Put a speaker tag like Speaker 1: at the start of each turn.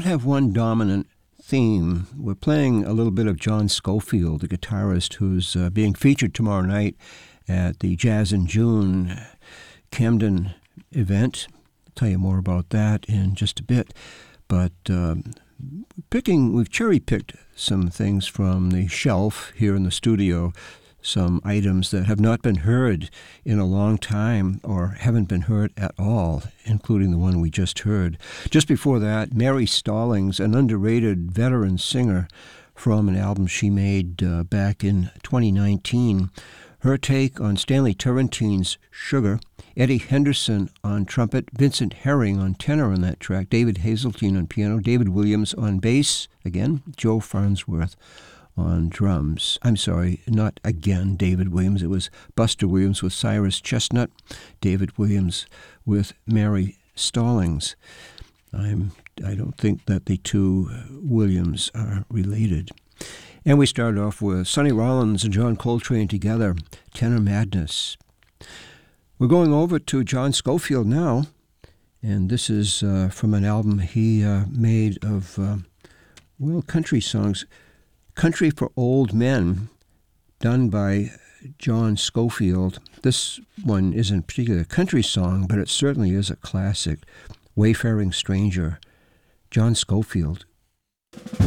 Speaker 1: have one dominant theme. We're playing a little bit of John Scofield, the guitarist who's being featured tomorrow night at the Jazz in June Camden event. I'll tell you more about that in just a bit. But we've cherry-picked some things from the shelf here in the studio, some items that have not been heard in a long time or haven't been heard at all, including the one we just heard. Just before that, Mary Stallings, an underrated veteran singer from an album she made back in 2019. Her take on Stanley Turrentine's Sugar, Eddie Henderson on trumpet, Vincent Herring on tenor on that track, David Hazeltine on piano, David Williams on bass, again, Joe Farnsworth on drums. I'm sorry, not again David Williams. It was Buster Williams with Cyrus Chestnut, David Williams with Mary Stallings. I don't think that the two Williams are related. And we start off with Sonny Rollins and John Coltrane together, Tenor Madness. We're going over to John Scofield now, and this is from an album he made of, country songs. Country for Old Men, done by John Scofield. This one isn't particularly a country song, but it certainly is a classic. Wayfaring Stranger, John Scofield.